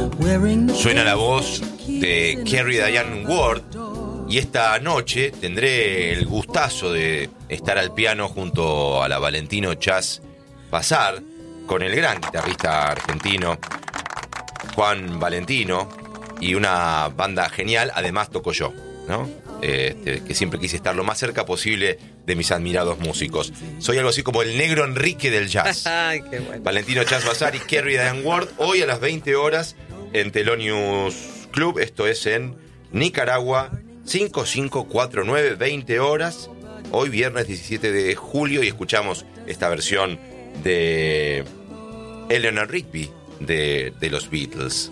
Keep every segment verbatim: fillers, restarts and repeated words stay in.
Suena la voz de Carrie Diane Ward y esta noche tendré el gustazo de estar al piano junto a la Valentino Jazz Bazaar con el gran guitarrista argentino Juan Valentino y una banda genial. Además toco yo, ¿no? Este, que siempre quise estar lo más cerca posible de mis admirados músicos. Soy algo así como el negro Enrique del jazz. Qué bueno. Valentino Jazz Bazaar y Carrie Diane Ward hoy a las veinte horas en Thelonious Club. Esto es en Nicaragua. Cinco cinco cuatro nueve, veinte horas. Hoy viernes diecisiete de julio y escuchamos esta versión de Eleanor Rigby de, de los Beatles.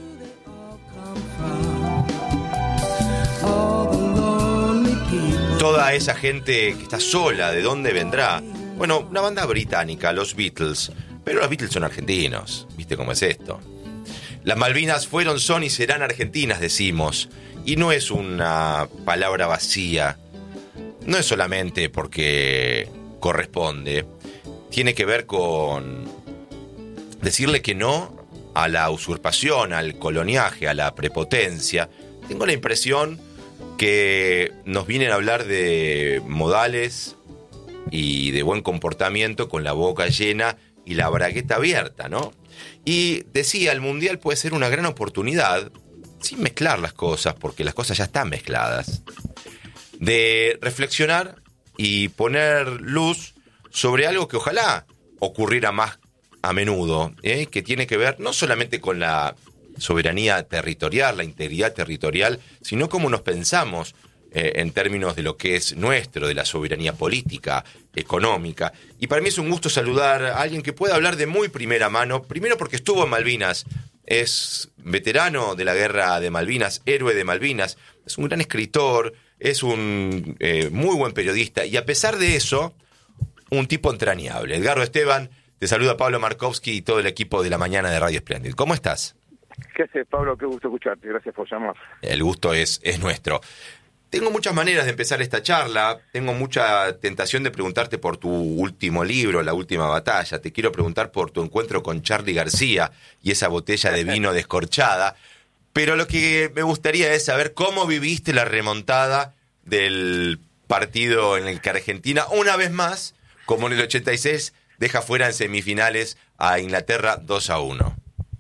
Toda esa gente que está sola, ¿de dónde vendrá? Bueno, una banda británica, los Beatles. Pero los Beatles son argentinos, ¿viste cómo es esto? Las Malvinas fueron, son y serán argentinas, decimos. Y no es una palabra vacía. No es solamente porque corresponde. Tiene que ver con decirle que no a la usurpación, al coloniaje, a la prepotencia. Tengo la impresión que nos vienen a hablar de modales y de buen comportamiento con la boca llena y la bragueta abierta, ¿no? Y decía, el Mundial puede ser una gran oportunidad, sin mezclar las cosas, porque las cosas ya están mezcladas, de reflexionar y poner luz sobre algo que ojalá ocurriera más a menudo, ¿eh? Que tiene que ver no solamente con la soberanía territorial, la integridad territorial, sino cómo nos pensamos eh, en términos de lo que es nuestro, de la soberanía política, económica. Y para mí es un gusto saludar a alguien que pueda hablar de muy primera mano, primero porque estuvo en Malvinas, es veterano de la guerra de Malvinas, héroe de Malvinas, es un gran escritor, es un eh, muy buen periodista y a pesar de eso, un tipo entrañable. Edgardo Esteban, te saluda Pablo Markovsky y todo el equipo de la mañana de Radio Splendid. ¿Cómo estás? ¿Qué haces, Pablo? Qué gusto escucharte. Gracias por llamar. El gusto es, es nuestro. Tengo muchas maneras de empezar esta charla. Tengo mucha tentación de preguntarte por tu último libro, La Última Batalla. Te quiero preguntar por tu encuentro con Charly García y esa botella de vino descorchada. Pero lo que me gustaría es saber cómo viviste la remontada del partido en el que Argentina, una vez más, como en el ochenta y seis, deja fuera en semifinales a Inglaterra dos a uno.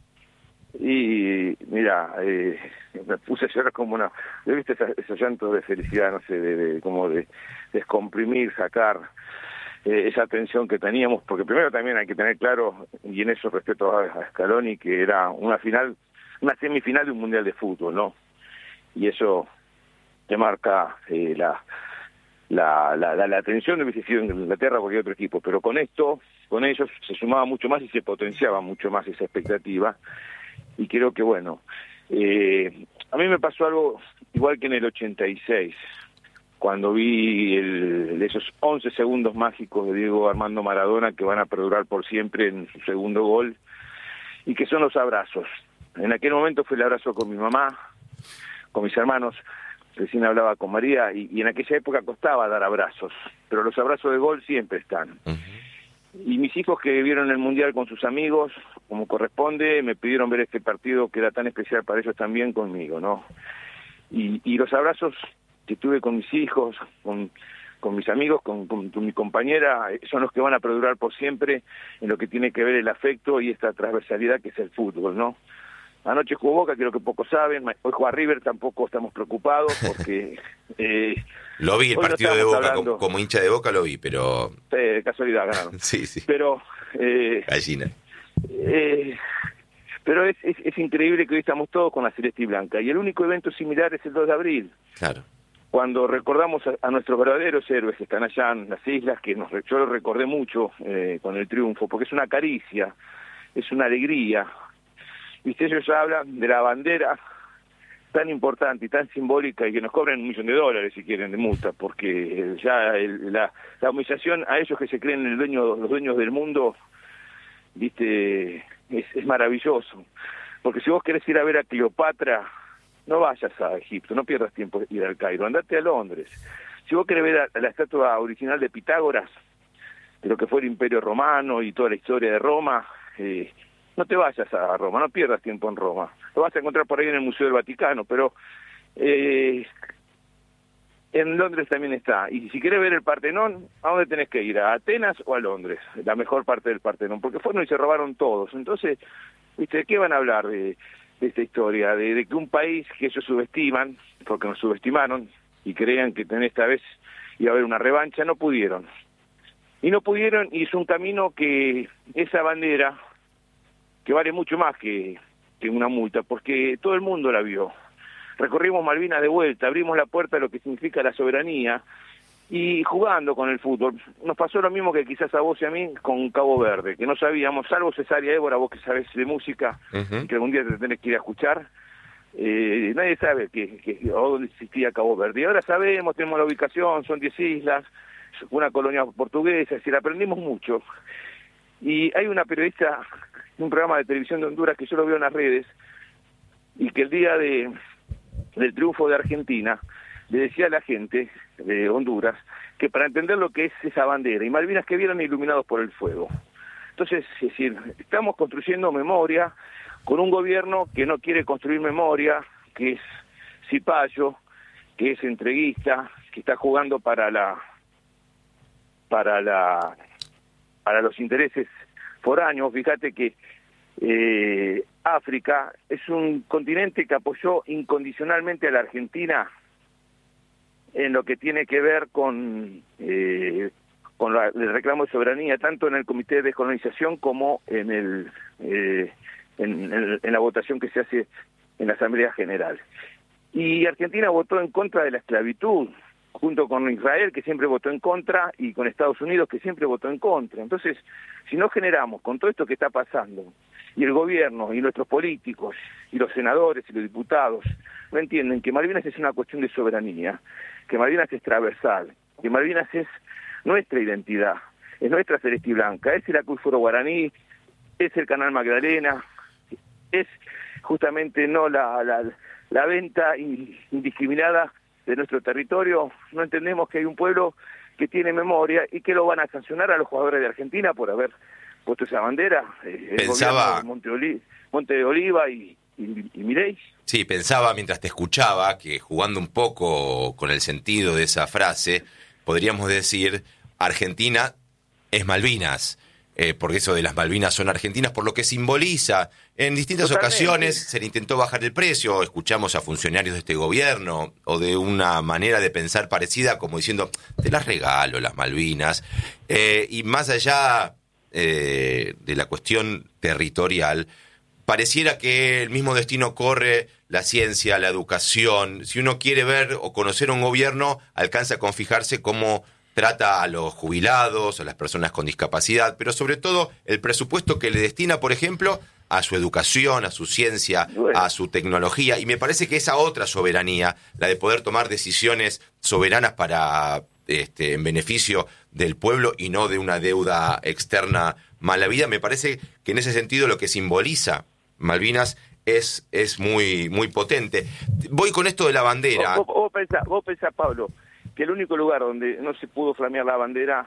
Y mira, eh, me puse a llorar como una... ¿Yo viste esos, esos llantos de felicidad, no sé, de, de como de descomprimir, sacar eh, esa tensión que teníamos? Porque primero también hay que tener claro, y en eso respeto a, a Scaloni, que era una final, una semifinal de un mundial de fútbol, ¿no? Y eso te marca eh, la... La, la, la, la tensión de hubiese sido en Inglaterra o cualquier otro equipo, pero con esto, con ellos se sumaba mucho más y se potenciaba mucho más esa expectativa, y creo que bueno, eh, a mí me pasó algo igual que en el ochenta y seis, cuando vi el, esos once segundos mágicos de Diego Armando Maradona que van a perdurar por siempre en su segundo gol, y que son los abrazos. En aquel momento fue el abrazo con mi mamá, con mis hermanos. Recién hablaba con María y, y en aquella época costaba dar abrazos, pero los abrazos de gol siempre están. Uh-huh. Y mis hijos que vieron el Mundial con sus amigos, como corresponde, me pidieron ver este partido que era tan especial para ellos también conmigo, ¿no? Y, y los abrazos que tuve con mis hijos, con, con mis amigos, con, con, con mi compañera, son los que van a perdurar por siempre en lo que tiene que ver el afecto y esta transversalidad que es el fútbol, ¿no? Anoche jugó Boca, creo que pocos saben. Hoy juega River, tampoco estamos preocupados porque... Eh, lo vi, el partido no de Boca, hablando... como, como hincha de Boca lo vi, pero... Eh, casualidad, ganaron. sí, sí. Pero... Eh, Gallina. Eh, pero es, es, es increíble que hoy estamos todos con la celeste y blanca. Y el único evento similar es el dos de abril. Claro. Cuando recordamos a, a nuestros verdaderos héroes que están allá en las islas, que nos, yo los recordé mucho eh, con el triunfo, porque es una caricia, es una alegría. Viste, ellos hablan de la bandera tan importante y tan simbólica y que nos cobren un millón de dólares si quieren de multa, porque ya el, la, la humillación a ellos que se creen el dueño, los dueños del mundo, viste, es, es maravilloso. Porque si vos querés ir a ver a Cleopatra, no vayas a Egipto, no pierdas tiempo en ir al Cairo, andate a Londres. Si vos querés ver a, a la estatua original de Pitágoras, de lo que fue el Imperio Romano y toda la historia de Roma, eh, no te vayas a Roma, no pierdas tiempo en Roma. Lo vas a encontrar por ahí en el Museo del Vaticano, pero eh, en Londres también está. Y si querés ver el Partenón, ¿a dónde tenés que ir? ¿A Atenas o a Londres? La mejor parte del Partenón, porque fueron y se robaron todos. Entonces, ¿viste? ¿De qué van a hablar de, de esta historia? De, de que un país que ellos subestiman, porque nos subestimaron, y creían que en esta vez iba a haber una revancha, no pudieron. Y no pudieron, y es un camino que esa bandera, que vale mucho más que, que una multa, porque todo el mundo la vio. Recorrimos Malvinas de vuelta, abrimos la puerta a lo que significa la soberanía, y jugando con el fútbol. Nos pasó lo mismo que quizás a vos y a mí con Cabo Verde, que no sabíamos, salvo Cesárea Évora, vos que sabés de música, uh-huh. que algún día te tenés que ir a escuchar, eh, nadie sabe que, que, dónde existía Cabo Verde. Y ahora sabemos, tenemos la ubicación, son diez islas, una colonia portuguesa, es decir, aprendimos mucho. Y hay una periodista, un programa de televisión de Honduras que yo lo veo en las redes, y que el día de del triunfo de Argentina le decía a la gente de Honduras que para entender lo que es esa bandera y Malvinas que vieron iluminados por el fuego. Entonces, es decir, estamos construyendo memoria con un gobierno que no quiere construir memoria, que es cipayo, que es entreguista, que está jugando para la para la para los intereses foráneos. Fíjate que eh, África es un continente que apoyó incondicionalmente a la Argentina en lo que tiene que ver con eh, con la, el reclamo de soberanía, tanto en el Comité de Descolonización como en el eh, en, en, en la votación que se hace en la Asamblea General. Y Argentina votó en contra de la esclavitud, junto con Israel, que siempre votó en contra, y con Estados Unidos, que siempre votó en contra. Entonces, si no generamos con todo esto que está pasando, y el gobierno, y nuestros políticos, y los senadores, y los diputados, no entienden que Malvinas es una cuestión de soberanía, que Malvinas es transversal, que Malvinas es nuestra identidad, es nuestra celeste y blanca, es el acuífero guaraní, es el canal Magdalena, es justamente no la, la, la venta indiscriminada de nuestro territorio. No entendemos que hay un pueblo que tiene memoria y que lo van a sancionar a los jugadores de Argentina por haber puesto esa bandera. Eh, Pensaba... Monte, Oli... Monte de Oliva y, y, y Milei. Sí, pensaba mientras te escuchaba que, jugando un poco con el sentido de esa frase, podríamos decir Argentina es Malvinas, eh, porque eso de las Malvinas son argentinas, por lo que simboliza. En distintas Totalmente. ocasiones se le intentó bajar el precio, escuchamos a funcionarios de este gobierno, o de una manera de pensar parecida, como diciendo, te las regalo las Malvinas, eh, y más allá eh, de la cuestión territorial, pareciera que el mismo destino corre la ciencia, la educación. Si uno quiere ver o conocer a un gobierno, alcanza con fijarse cómo trata a los jubilados, a las personas con discapacidad, pero sobre todo el presupuesto que le destina, por ejemplo, a su educación, a su ciencia, bueno. a su tecnología. Y me parece que esa otra soberanía, la de poder tomar decisiones soberanas para este, en beneficio del pueblo y no de una deuda externa mala vida, me parece que en ese sentido lo que simboliza Malvinas es es muy muy potente. Voy con esto de la bandera. Vos, vos, pensás, vos pensás, Pablo, que el único lugar donde no se pudo flamear la bandera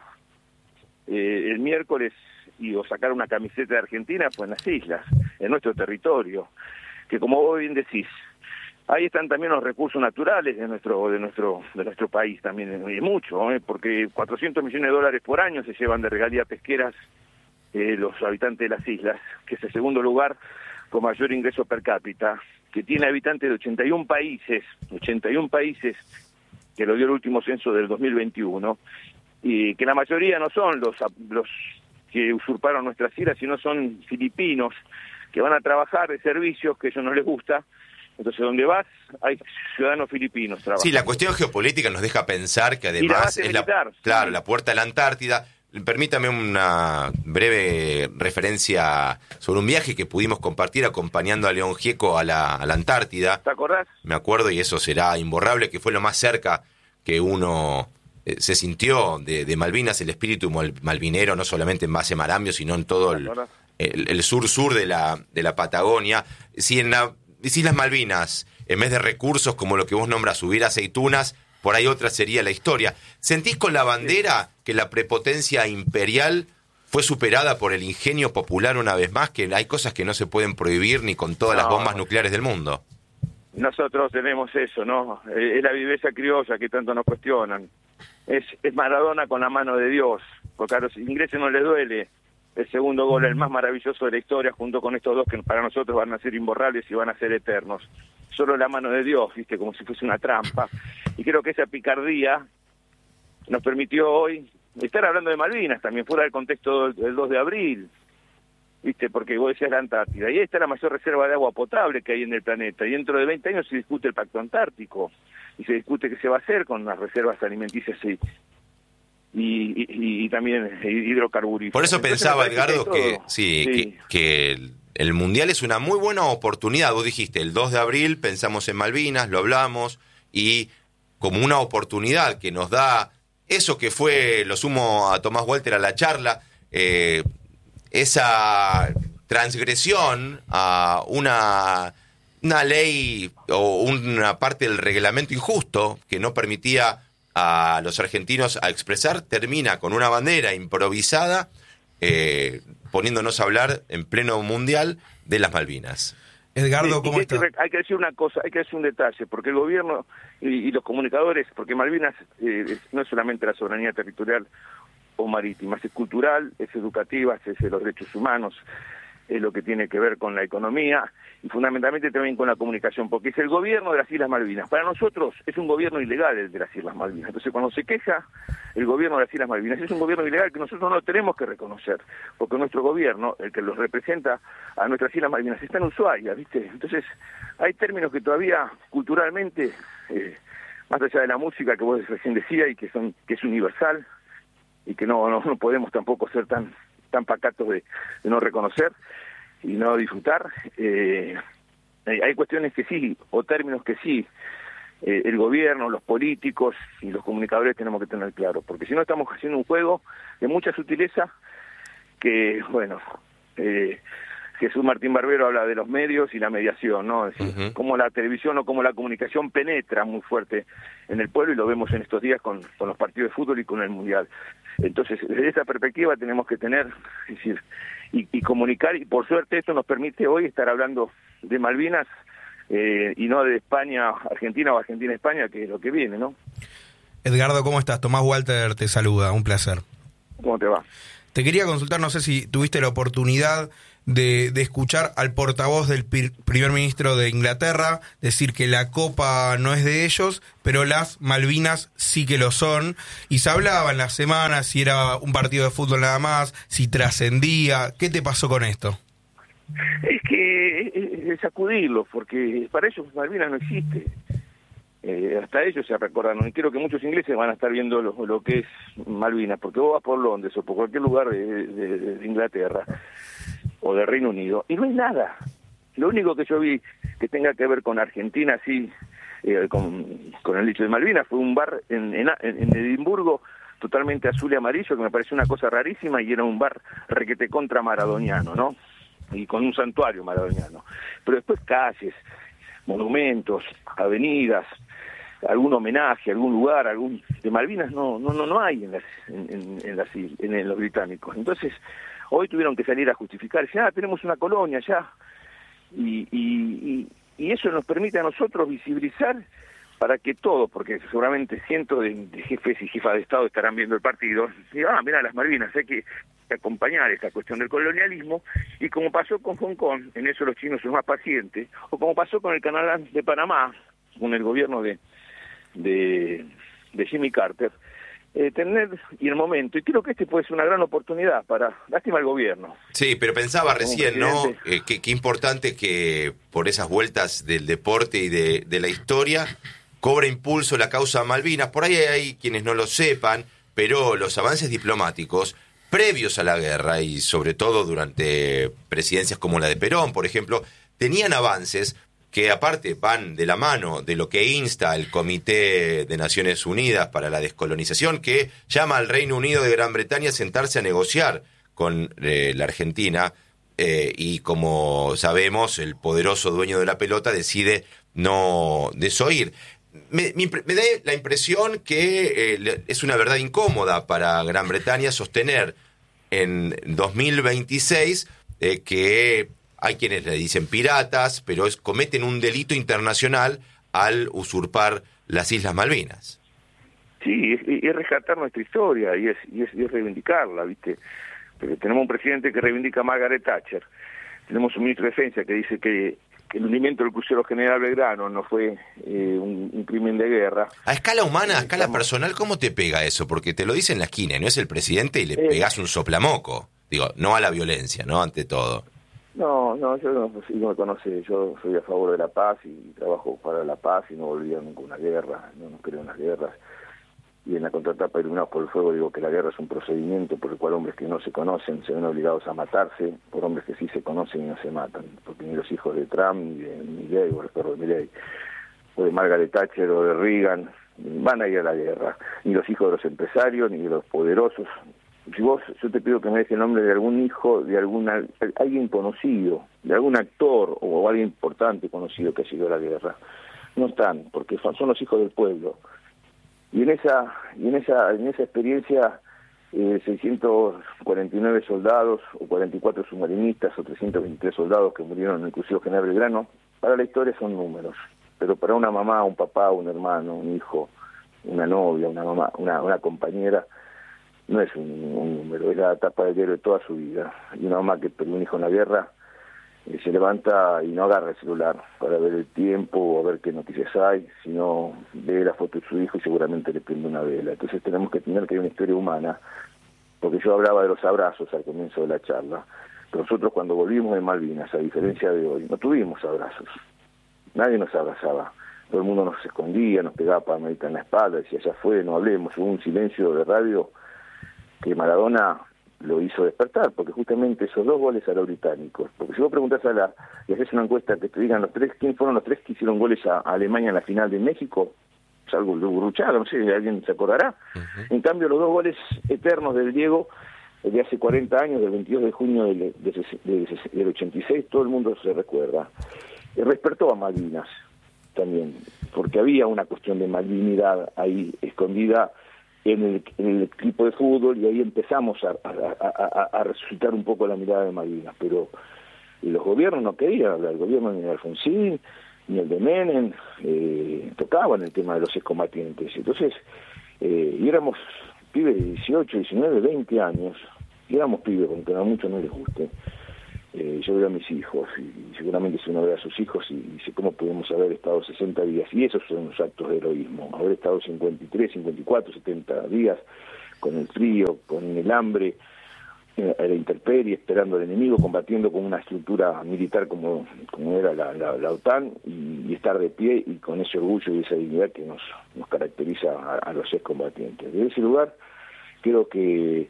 eh, el miércoles y o sacar una camiseta de Argentina fue en las islas, en nuestro territorio, que como vos bien decís, ahí están también los recursos naturales de nuestro de nuestro de nuestro país también, y mucho, ¿eh? Porque cuatrocientos millones de dólares por año se llevan de regalías pesqueras eh, los habitantes de las islas, que es el segundo lugar con mayor ingreso per cápita, que tiene habitantes de ochenta y un países, ochenta y un países, que lo dio el último censo del dos mil veintiuno, y que la mayoría no son los los que usurparon nuestras islas, sino son filipinos que van a trabajar de servicios que a ellos no les gusta. Entonces, donde vas, hay ciudadanos filipinos trabajando. Sí, la cuestión geopolítica nos deja pensar que además y la base es la, militar, claro, sí. la puerta a la Antártida. Permítame una breve referencia sobre un viaje que pudimos compartir acompañando a León Gieco a la, a la Antártida. ¿Te acordás? Me acuerdo, y eso será imborrable, que fue lo más cerca que uno eh, se sintió de, de Malvinas, el espíritu malvinero, no solamente en base Marambio, sino en todo el, el, el sur-sur de la, de la Patagonia. Si en la, si las Malvinas, en vez de recursos como lo que vos nombras, hubiera aceitunas, por ahí otra sería la historia. ¿Sentís con la bandera que la prepotencia imperial fue superada por el ingenio popular una vez más, que hay cosas que no se pueden prohibir ni con todas no. las bombas nucleares del mundo. Nosotros tenemos eso, ¿no? Es la viveza criolla que tanto nos cuestionan. Es, es Maradona con la mano de Dios, porque a los ingleses no les duele el segundo gol, el más maravilloso de la historia, junto con estos dos que para nosotros van a ser imborrables y van a ser eternos. Solo la mano de Dios, viste, como si fuese una trampa. Y creo que esa picardía nos permitió hoy estar hablando de Malvinas, también fuera del contexto del dos de abril, viste, porque vos decías la Antártida, y ahí está la mayor reserva de agua potable que hay en el planeta, y dentro de veinte años se discute el Pacto Antártico, y se discute qué se va a hacer con las reservas alimenticias y, y, y, y también hidrocarburíferos. Por eso Entonces, pensaba, Edgardo, que, que sí, sí. que, que el, el Mundial es una muy buena oportunidad. Vos dijiste, el dos de abril pensamos en Malvinas, lo hablamos, y como una oportunidad que nos da eso que fue, lo sumo a Tomás Walter a la charla, eh, esa transgresión a una, una ley o una parte del reglamento injusto que no permitía a los argentinos a expresar, termina con una bandera improvisada, eh, poniéndonos a hablar en pleno mundial de las Malvinas. Edgardo, ¿cómo está? Hay, hay que decir una cosa, hay que decir un detalle, porque el gobierno y, y los comunicadores, porque Malvinas eh, no es solamente la soberanía territorial o marítima, es cultural, es educativa, es de los derechos humanos, es lo que tiene que ver con la economía y fundamentalmente también con la comunicación, porque es el gobierno de las Islas Malvinas. Para nosotros es un gobierno ilegal el de las Islas Malvinas. Entonces, cuando se queja el gobierno de las Islas Malvinas, es un gobierno ilegal que nosotros no tenemos que reconocer, porque nuestro gobierno, el que los representa a nuestras Islas Malvinas, está en Ushuaia, ¿viste? Entonces, hay términos que todavía culturalmente, eh, más allá de la música que vos recién decías y que son que es universal, y que no, no, no podemos tampoco ser tan tan pacatos de, de no reconocer y no disfrutar. Eh, hay, hay cuestiones que sí, o términos que sí, eh, el gobierno, los políticos y los comunicadores tenemos que tener claro, porque si no estamos haciendo un juego de mucha sutileza que, bueno, eh, Jesús Martín Barbero habla de los medios y la mediación, ¿no? Es decir, uh-huh. cómo la televisión o cómo la comunicación penetra muy fuerte en el pueblo, y lo vemos en estos días con, con los partidos de fútbol y con el Mundial. Entonces, desde esa perspectiva tenemos que tener, es decir, y, y comunicar, y por suerte esto nos permite hoy estar hablando de Malvinas eh, y no de España, Argentina o Argentina-España, que es lo que viene, ¿no? Edgardo, ¿cómo estás? Tomás Walter te saluda, un placer. ¿Cómo te va? Te quería consultar, no sé si tuviste la oportunidad de, de escuchar al portavoz del pir, primer ministro de Inglaterra decir que la Copa no es de ellos, pero las Malvinas sí que lo son, y se hablaba en las semanas si era un partido de fútbol nada más, si trascendía. ¿Qué te pasó con esto? Es que es, es sacudirlo, porque para ellos Malvinas no existe. Eh, hasta ellos se recordaron, y creo que muchos ingleses van a estar viendo lo, lo que es Malvinas, porque vos vas por Londres o por cualquier lugar de, de, de Inglaterra o de Reino Unido, y no hay nada. Lo único que yo vi que tenga que ver con Argentina, sí, eh, con, con el dicho de Malvinas, fue un bar en, en, en Edimburgo totalmente azul y amarillo, que me pareció una cosa rarísima, y era un bar requete contra maradoniano, ¿no? Y con un santuario maradoniano. Pero después calles, monumentos, avenidas, algún homenaje, algún lugar, algún de Malvinas no no no no hay en las en, en, en, las, en, en los británicos. Entonces hoy tuvieron que salir a justificar, decir, ah, tenemos una colonia ya, y, y, y, y eso nos permite a nosotros visibilizar para que todos, porque seguramente cientos de, de jefes y jefas de Estado estarán viendo el partido, y ah, mira, las Malvinas, hay que acompañar esta cuestión del colonialismo, y como pasó con Hong Kong, en eso los chinos son más pacientes, o como pasó con el Canal de Panamá, con el gobierno de de, de Jimmy Carter, eh, tener y el momento, y creo que este puede ser una gran oportunidad para, lástima al gobierno. Sí, pero pensaba recién, ¿no? Eh, qué, qué importante que por esas vueltas del deporte y de, de la historia cobra impulso la causa Malvinas. Por ahí hay quienes no lo sepan, pero los avances diplomáticos previos a la guerra, y sobre todo durante presidencias como la de Perón, por ejemplo, tenían avances que aparte van de la mano de lo que insta el Comité de Naciones Unidas para la Descolonización, que llama al Reino Unido de Gran Bretaña a sentarse a negociar con eh, la Argentina, eh, y como sabemos, el poderoso dueño de la pelota decide no desoír. Me, me, me da la impresión que eh, es una verdad incómoda para Gran Bretaña sostener en dos mil veintiséis eh, que hay quienes le dicen piratas, pero es, cometen un delito internacional al usurpar las Islas Malvinas. Sí, es, es rescatar nuestra historia y es, y es, y es reivindicarla, ¿viste? Pero tenemos un presidente que reivindica a Margaret Thatcher, tenemos un ministro de Defensa que dice que el hundimiento del crucero General Belgrano no fue eh, un, un crimen de guerra. A escala humana, a escala Estamos... personal, ¿cómo te pega eso? Porque te lo dice en la esquina, no es el presidente y le eh... pegás un soplamoco. Digo, no a la violencia, ¿no? Ante todo. No, no, yo no, si no me conoce, yo soy a favor de la paz y trabajo para la paz y no volvería nunca a una guerra, no, no creo en las guerras. Y en la contratapa Iluminados por el Fuego digo que la guerra es un procedimiento por el cual hombres que no se conocen se ven obligados a matarse por hombres que sí se conocen y no se matan, porque ni los hijos de Trump, ni de Milley, o el perro de Milley, o de Margaret Thatcher o de Reagan, van a ir a la guerra, ni los hijos de los empresarios, ni de los poderosos. Si vos, yo te pido que me des el nombre de algún hijo, de alguna, alguien conocido, de algún actor o alguien importante conocido que ha sido a la guerra. No están, porque son, son los hijos del pueblo. Y en esa y en esa en esa experiencia eh, seiscientos cuarenta y nueve soldados o cuarenta y cuatro submarinistas o trescientos veintitrés soldados que murieron en el crucero General Belgrano, para la historia son números, pero para una mamá, un papá, un hermano, un hijo, una novia, una mamá, una, una compañera, no es un, un número, es la etapa del héroe de toda su vida. Y una mamá que perdió un hijo en la guerra eh, se levanta y no agarra el celular para ver el tiempo o a ver qué noticias hay, sino ve la foto de su hijo y seguramente le prende una vela. Entonces tenemos que tener que hay una historia humana, porque yo hablaba de los abrazos al comienzo de la charla, pero nosotros cuando volvimos de Malvinas, a diferencia de hoy, no tuvimos abrazos, nadie nos abrazaba, todo el mundo nos escondía, nos pegaba palmadita en la espalda, decía ya fue, no hablemos, hubo un silencio de radio que Maradona lo hizo despertar, porque justamente esos dos goles a los británicos, porque si vos preguntás a la, y haces una encuesta que te digan los tres, ¿quién fueron los tres que hicieron goles a, a Alemania en la final de México? Es algo bruchado, no sé, alguien se acordará. Uh-huh. En cambio, los dos goles eternos del Diego, de hace cuarenta años, del veintidós de junio del, del, del, del ochenta y seis, todo el mundo se recuerda. Y despertó a Malvinas también, porque había una cuestión de malvinidad ahí escondida en el, en el equipo de fútbol, y ahí empezamos a, a, a, a resucitar un poco la mirada de Malvinas, pero los gobiernos no querían hablar, el gobierno ni de Alfonsín, ni el de Menem, eh, tocaban el tema de los excombatientes. Entonces, eh, y éramos pibes de dieciocho, diecinueve, veinte años, y éramos pibes, aunque a muchos no les guste. Eh, yo veo a mis hijos, y seguramente si uno ve a sus hijos y dice cómo pudimos haber estado sesenta días, y esos son los actos de heroísmo, haber estado cincuenta y tres, cincuenta y cuatro, setenta días con el frío, con el hambre, eh, a la intemperie, esperando al enemigo, combatiendo con una estructura militar como, como era la, la, la OTAN, y, y estar de pie y con ese orgullo y esa dignidad que nos, nos caracteriza a, a los excombatientes. De ese lugar creo que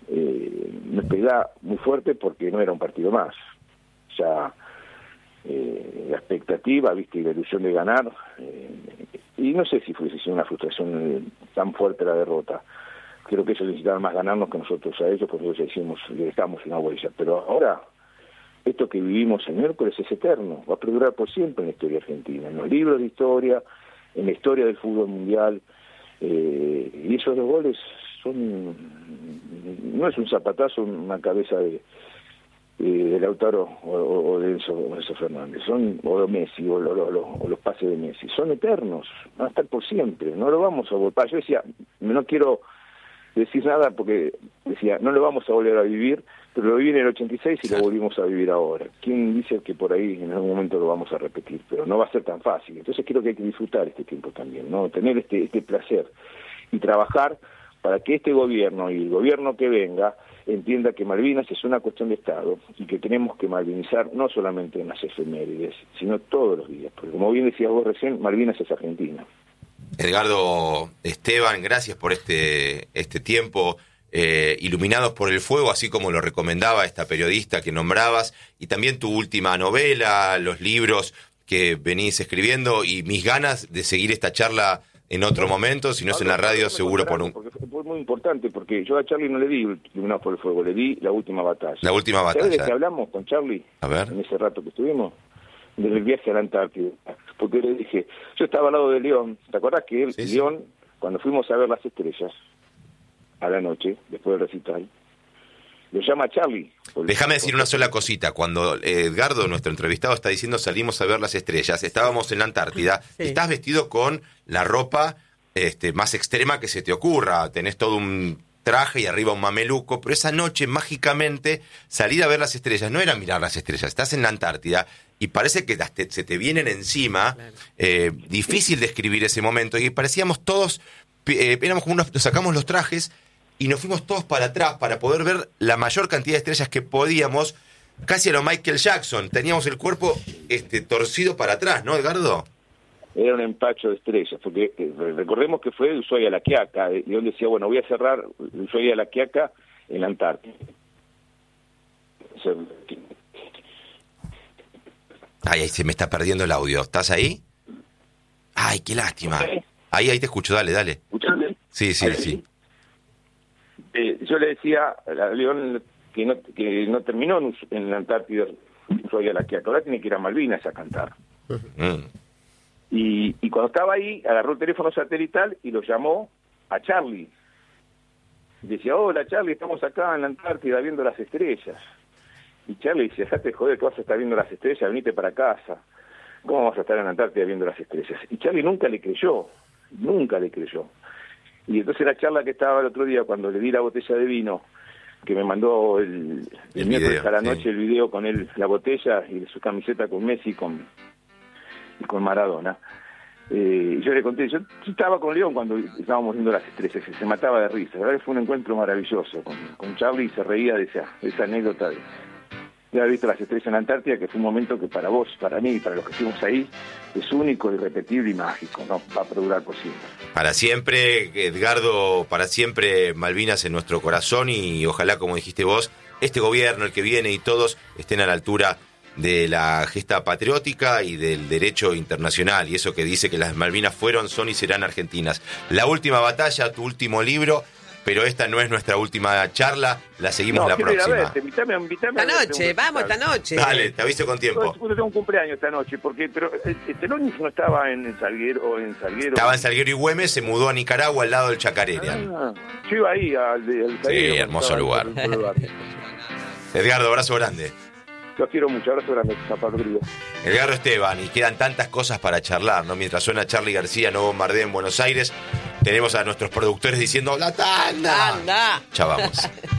Eh, me pegaba muy fuerte porque no era un partido más. Ya eh, la expectativa, viste, y la ilusión de ganar, eh, y no sé si fuese una frustración eh, tan fuerte la derrota. Creo que ellos necesitaban más ganarnos que nosotros a ellos, porque nosotros hicimos, le dejamos una huella. Pero ahora, esto que vivimos el miércoles es eterno, va a perdurar por siempre en la historia argentina, en los libros de historia, en la historia del fútbol mundial, eh, y esos dos goles son, no es un zapatazo, una cabeza de, de Lautaro o, o de Enzo, Enzo Fernández, son, o de Messi, o, lo, lo, o los pases de Messi, son eternos, van a estar por siempre, no lo vamos a volver. Yo decía, no quiero decir nada porque decía, no lo vamos a volver a vivir, pero lo viví en el ochenta y seis y lo volvimos a vivir ahora. ¿Quién dice que por ahí en algún momento lo vamos a repetir? Pero no va a ser tan fácil. Entonces creo que hay que disfrutar este tiempo también, ¿no? Tener este, este placer y trabajar para que este gobierno y el gobierno que venga entienda que Malvinas es una cuestión de Estado y que tenemos que malvinizar no solamente en las efemérides, sino todos los días. Porque como bien decías vos recién, Malvinas es Argentina. Edgardo Esteban, gracias por este, este tiempo, eh, iluminados por el fuego, así como lo recomendaba esta periodista que nombrabas, y también tu última novela, los libros que venís escribiendo, y mis ganas de seguir esta charla en otro momento, si no es en la radio, seguro por un... Porque fue muy importante, porque yo a Charlie no le di Iluminados por el Fuego, le di La Última Batalla. La Última Batalla. ¿Sabes de qué hablamos con Charlie? A ver. En ese rato que estuvimos, del viaje a la Antártida. Porque le dije, yo estaba al lado de León, ¿te acordás que él, sí, sí. León, cuando fuimos a ver las estrellas, a la noche, después del recital, lo llama Charlie. Déjame decir una sola cosita. Cuando Edgardo, nuestro entrevistado, está diciendo salimos a ver las estrellas, estábamos en la Antártida, sí. Estás vestido con la ropa este, más extrema que se te ocurra. Tenés todo un traje y arriba un mameluco, pero esa noche, mágicamente, salir a ver las estrellas no era mirar las estrellas, estás en la Antártida y parece que te, se te vienen encima. Claro. Eh, difícil describir ese momento, y parecíamos todos, eh, éramos como unos, nos sacamos los trajes y nos fuimos todos para atrás para poder ver la mayor cantidad de estrellas que podíamos, casi a lo Michael Jackson. Teníamos el cuerpo este, torcido para atrás, ¿no, Edgardo? Era un empacho de estrellas, porque eh, recordemos que fue de Ushuaia a La Quiaca, y él decía, bueno, voy a cerrar Ushuaia a La Quiaca en la Antártida. Ay, ahí se me está perdiendo el audio. ¿Estás ahí? Ay, qué lástima. ¿Okay? Ahí, ahí te escucho, dale, dale. ¿Escuchame? Sí, sí, ahí, sí. Eh, yo le decía a León que no, que no terminó en, en la Antártida Ushuaia a La Quiaca, ahora tiene que ir a Malvinas a cantar. Mm. Y, y cuando estaba ahí, agarró el teléfono satelital y lo llamó a Charlie. Y decía, hola Charlie, estamos acá en la Antártida viendo las estrellas. Y Charlie decía, dejate de joder que vas a estar viendo las estrellas, venite para casa. ¿Cómo vas a estar en la Antártida viendo las estrellas? Y Charlie nunca le creyó, nunca le creyó. Y entonces la charla que estaba el otro día, cuando le di la botella de vino, que me mandó el, el, el miércoles video, a la noche sí. El video con él, la botella y su camiseta con Messi y con, y con Maradona. Eh, yo le conté, yo, yo estaba con León cuando estábamos viendo las estrellas, y se mataba de risa. La verdad que fue un encuentro maravilloso con, con Charlie, y se reía de esa, de esa anécdota de, de haber visto las estrellas en la Antártida, que fue un momento que para vos, para mí y para los que estuvimos ahí, es único, irrepetible y mágico, ¿no? Va a perdurar por siempre. Para siempre, Edgardo, para siempre Malvinas en nuestro corazón, y ojalá, como dijiste vos, este gobierno, el que viene y todos estén a la altura de la gesta patriótica y del derecho internacional, y eso que dice que las Malvinas fueron, son y serán argentinas. La última batalla, tu último libro, pero esta no es nuestra última charla, la seguimos no, la próxima. Verte, invítame, invítame esta noche, vamos esta noche. Dale, te aviso con tiempo. Yo tengo un cumpleaños esta noche, porque pero Telóniz no estaba en Salguero, en Salguero. Estaba en Salguero y Güemes, se mudó a Nicaragua al lado del Chacarerian. Ah, yo iba ahí al, al Salguero. Sí, hermoso lugar. lugar. Edgardo, abrazo grande. Los quiero mucho, abrazo grande, Zapato querido. Edgardo Esteban, y quedan tantas cosas para charlar, ¿no? Mientras suena Charly García, No Bombardea en Buenos Aires, tenemos a nuestros productores diciendo ¡la tanda! ¡Anda! Ya vamos.